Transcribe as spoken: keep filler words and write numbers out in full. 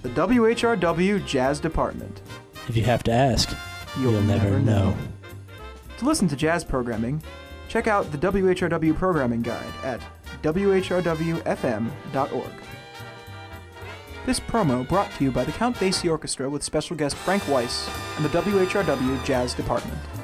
The W H R W Jazz Department. If you have to ask, You'll, you'll never know. To listen to jazz programming, check out the W H R W Programming Guide at w h r w f m dot org. This promo brought to you by the Count Basie Orchestra with special guest Frank Weiss and the W H R W Jazz Department.